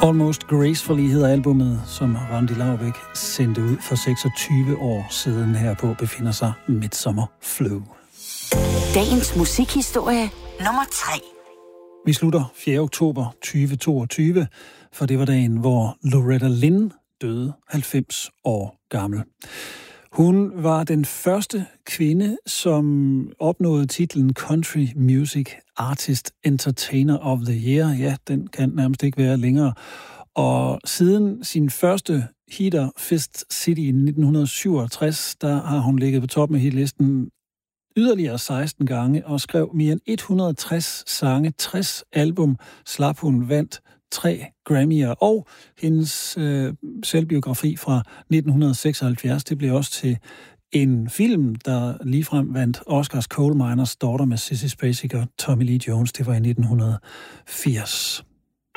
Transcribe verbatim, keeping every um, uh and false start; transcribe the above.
Almost Gracefully hedder albumet, som Randi Laubek sendte ud for seksogtyve år siden. Herpå befinder sig Midsummer Flu. Dagens musikhistorie nummer tre. Vi slutter fjerde oktober tyve toogtyve, for det var dagen, hvor Loretta Lynn døde, halvfems år gammel. Hun var den første kvinde, som opnåede titlen Country Music Artist Entertainer of the Year. Ja, den kan nærmest ikke være længere. Og siden sin første hitter, Fist City i nitten syvogtres, der har hun ligget på toppen af hitlisten yderligere seksten gange og skrev mere end et hundrede og tres sange, tres album, slap hun, vandt tre Grammy'er, og hendes øh, selvbiografi fra nitten seksoghalvfjerds, det blev også til en film, der ligefrem vandt Oscars Coal Miners Daughter med Sissy Spacek og Tommy Lee Jones. Det var i nitten firs.